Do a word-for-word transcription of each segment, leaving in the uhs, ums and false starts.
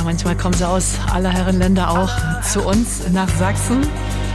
manchmal kommen sie aus aller Herren Länder auch zu uns nach Sachsen.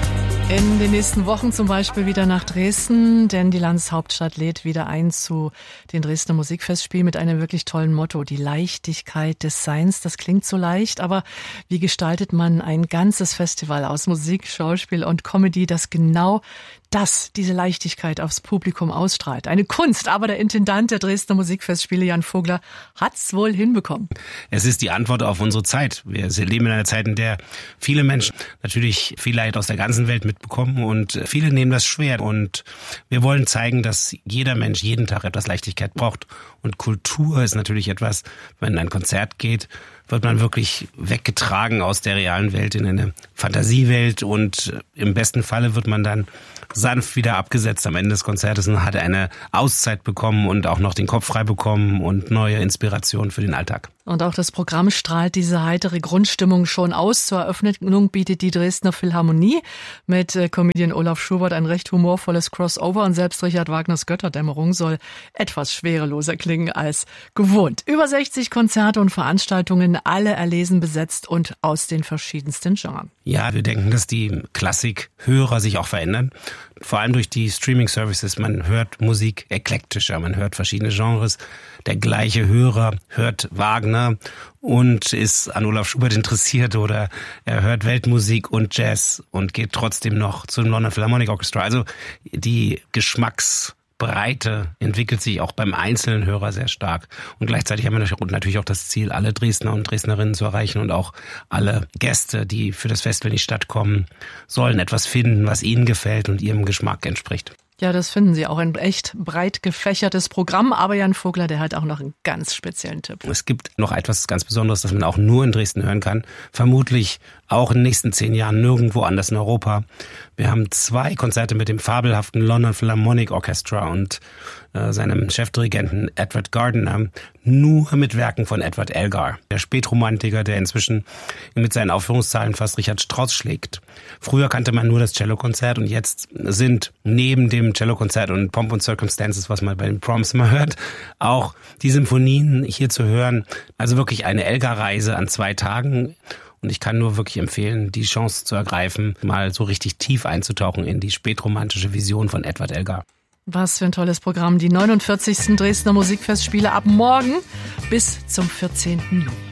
In den nächsten Wochen zum Beispiel wieder nach Dresden, denn die Landeshauptstadt lädt wieder ein zu den Dresdner Musikfestspielen mit einem wirklich tollen Motto, die Leichtigkeit des Seins. Das klingt so leicht, aber wie gestaltet man ein ganzes Festival aus Musik, Schauspiel und Comedy, das genau das, diese Leichtigkeit aufs Publikum ausstrahlt? Eine Kunst, aber der Intendant der Dresdner Musikfestspiele, Jan Vogler, hat's wohl hinbekommen. Es ist die Antwort auf unsere Zeit. Wir leben in einer Zeit, in der viele Menschen natürlich viel Leid aus der ganzen Welt mitbekommen und viele nehmen das schwer. Und wir wollen zeigen, dass jeder Mensch jeden Tag etwas Leichtigkeit braucht. Und Kultur ist natürlich etwas, wenn ein Konzert geht, wird man wirklich weggetragen aus der realen Welt in eine Fantasiewelt und im besten Falle wird man dann sanft wieder abgesetzt am Ende des Konzertes und hat eine Auszeit bekommen und auch noch den Kopf frei bekommen und neue Inspirationen für den Alltag. Und auch das Programm strahlt diese heitere Grundstimmung schon aus. Zur Eröffnung bietet die Dresdner Philharmonie mit äh, Comedian Olaf Schubert ein recht humorvolles Crossover und selbst Richard Wagners Götterdämmerung soll etwas schwereloser klingen als gewohnt. Über sechzig Konzerte und Veranstaltungen, alle erlesen besetzt und aus den verschiedensten Genres. Ja, wir denken, dass die Klassikhörer sich auch verändern. Vor allem durch die Streaming-Services. Man hört Musik eklektischer, man hört verschiedene Genres. Der gleiche Hörer hört Wagner und ist an Olaf Schubert interessiert oder er hört Weltmusik und Jazz und geht trotzdem noch zum London Philharmonic Orchestra. Also die Geschmacks Breite entwickelt sich auch beim einzelnen Hörer sehr stark. Und gleichzeitig haben wir natürlich auch das Ziel, alle Dresdner und Dresdnerinnen zu erreichen und auch alle Gäste, die für das Festival in die Stadt kommen, sollen etwas finden, was ihnen gefällt und ihrem Geschmack entspricht. Ja, das finden Sie auch, ein echt breit gefächertes Programm. Aber Jan Vogler, der hat auch noch einen ganz speziellen Tipp. Es gibt noch etwas ganz Besonderes, das man auch nur in Dresden hören kann. Vermutlich auch in den nächsten zehn Jahren nirgendwo anders in Europa. Wir haben zwei Konzerte mit dem fabelhaften London Philharmonic Orchestra und äh, seinem Chefdirigenten Edward Gardiner, nur mit Werken von Edward Elgar, der Spätromantiker, der inzwischen mit seinen Aufführungszahlen fast Richard Strauss schlägt. Früher kannte man nur das Cellokonzert und jetzt sind neben dem Cellokonzert und Pomp und Circumstances, was man bei den Proms mal hört, auch die Symphonien hier zu hören. Also wirklich eine Elgar-Reise an zwei Tagen. Und ich kann nur wirklich empfehlen, die Chance zu ergreifen, mal so richtig tief einzutauchen in die spätromantische Vision von Edward Elgar. Was für ein tolles Programm. Die neunundvierzigsten Dresdner Musikfestspiele ab morgen bis zum vierzehnten Juni.